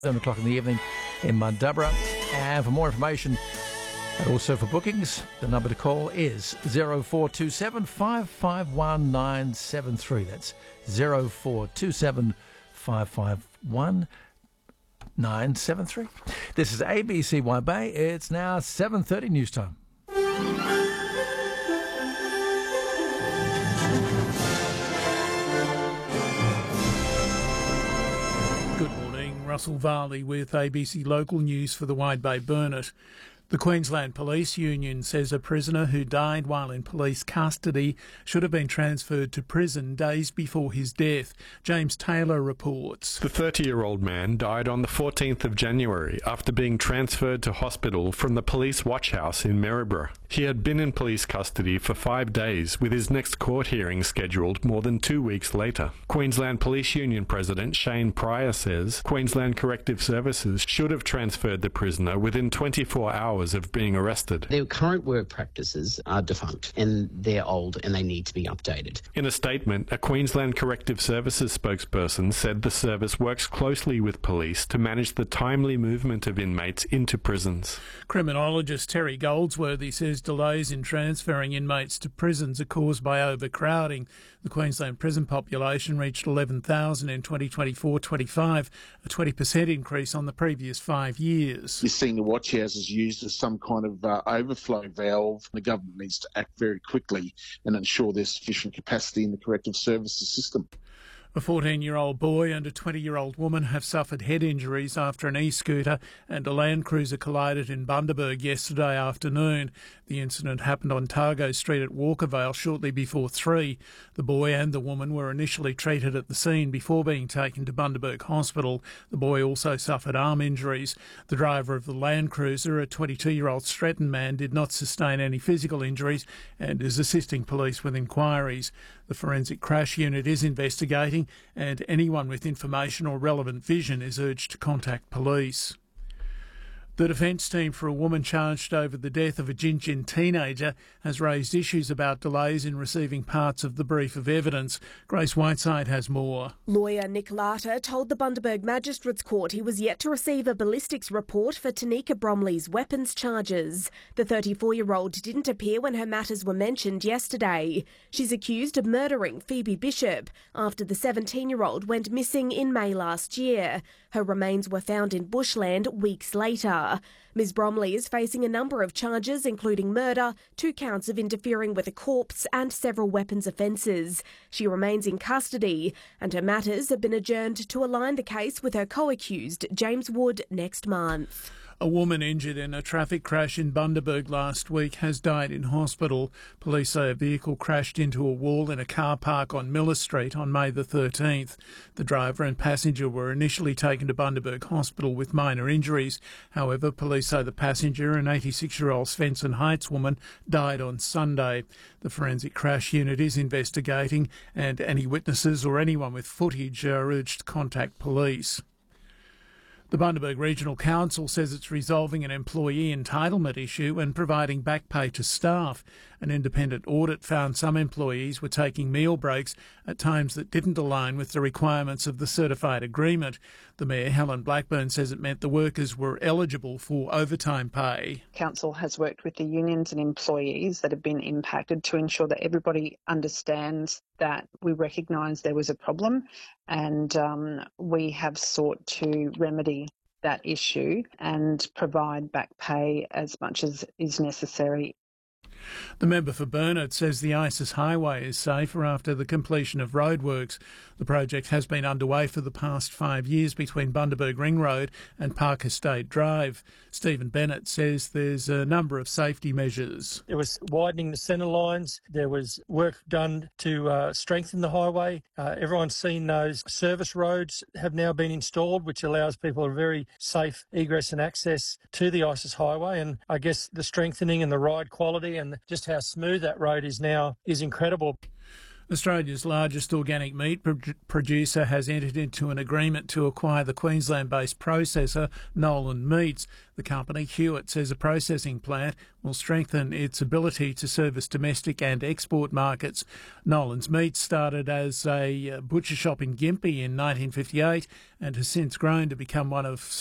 7 o'clock in the evening in Mundubbera. And for more information and also for bookings, the number to call is 0427 551 973. That's 0427 551 973. This is ABC Wide Bay. It's now 7:30 news time. Russell Varley with ABC Local News for the Wide Bay Burnett. The Queensland Police Union says a prisoner who died while in police custody should have been transferred to prison days before his death. James Taylor reports. The 30-year-old man died on the 14th of January after being transferred to hospital from the police watch house in Maryborough. He had been in police custody for 5 days, with his next court hearing scheduled more than 2 weeks later. Queensland Police Union President Shane Pryor says Queensland Corrective Services should have transferred the prisoner within 24 hours of being arrested. Their current work practices are defunct and they're old and they need to be updated. In a statement, a Queensland Corrective Services spokesperson said the service works closely with police to manage the timely movement of inmates into prisons. Criminologist Terry Goldsworthy says delays in transferring inmates to prisons are caused by overcrowding. The Queensland prison population reached 11,000 in 2024-25, a 20% increase on the previous 5 years. You're seeing the watch houses used as some kind of overflow valve. The government needs to act very quickly and ensure there's sufficient capacity in the corrective services system. A 14-year-old boy and a 20-year-old woman have suffered head injuries after an e-scooter and a Land Cruiser collided in Bundaberg yesterday afternoon. The incident happened on Targo Street at Walkervale shortly before 3. The boy and the woman were initially treated at the scene before being taken to Bundaberg Hospital. The boy also suffered arm injuries. The driver of the Land Cruiser, a 22-year-old Stretton man, did not sustain any physical injuries and is assisting police with inquiries. The Forensic Crash Unit is investigating, and anyone with information or relevant vision is urged to contact police. The defence team for a woman charged over the death of a Gin teenager has raised issues about delays in receiving parts of the brief of evidence. Grace Whiteside has more. Lawyer Nick Larter told the Bundaberg Magistrates Court he was yet to receive a ballistics report for Tanika Bromley's weapons charges. The 34-year-old didn't appear when her matters were mentioned yesterday. She's accused of murdering Phoebe Bishop after the 17-year-old went missing in May last year. Her remains were found in bushland weeks later. Ms Bromley is facing a number of charges, including murder, 2 counts of interfering with a corpse and several weapons offences. She remains in custody and her matters have been adjourned to align the case with her co-accused, James Wood, next month. A woman injured in a traffic crash in Bundaberg last week has died in hospital. Police say a vehicle crashed into a wall in a car park on Miller Street on May the 13th. The driver and passenger were initially taken to Bundaberg Hospital with minor injuries. However, police say the passenger, an 86-year-old Svensson Heights woman, died on Sunday. The Forensic Crash Unit is investigating and any witnesses or anyone with footage are urged to contact police. The Bundaberg Regional Council says it's resolving an employee entitlement issue and providing back pay to staff. An independent audit found some employees were taking meal breaks at times that didn't align with the requirements of the certified agreement. The Mayor, Helen Blackburn, says it meant the workers were eligible for overtime pay. Council has worked with the unions and employees that have been impacted to ensure that everybody understands that we recognise there was a problem and we have sought to remedy that issue and provide back pay as much as is necessary. The member for Burnett says the Isis Highway is safer after the completion of roadworks. The project has been underway for the past 5 years between Bundaberg Ring Road and Park Estate Drive. Stephen Bennett says there's a number of safety measures. There was widening the centre lines. There was work done to strengthen the highway. Everyone's seen those service roads have now been installed, which allows people a very safe egress and access to the Isis Highway. And I guess the strengthening and the ride quality and just how smooth that road is now is incredible. Australia's largest organic meat producer has entered into an agreement to acquire the Queensland-based processor Nolan Meats. The company, Hewitt, says a processing plant will strengthen its ability to service domestic and export markets. Nolan's Meats started as a butcher shop in Gympie in 1958 and has since grown to become one of